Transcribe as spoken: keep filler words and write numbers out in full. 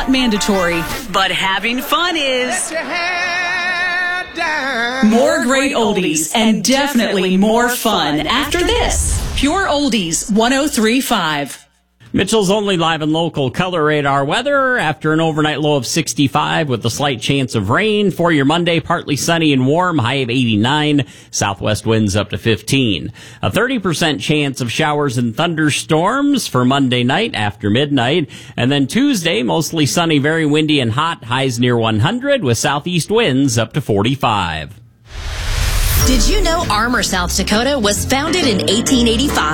not mandatory, but having fun is. More great oldies and definitely more fun after this. Pure Oldies one oh three point five. Mitchell's only live and local color radar weather after an overnight low of sixty-five with a slight chance of rain. For your Monday, partly sunny and warm, high of eighty-nine, southwest winds up to fifteen. A thirty percent chance of showers and thunderstorms for Monday night after midnight. And then Tuesday, mostly sunny, very windy and hot, highs near one hundred with southeast winds up to forty-five. Did you know Armour, South Dakota was founded in eighteen eighty-five?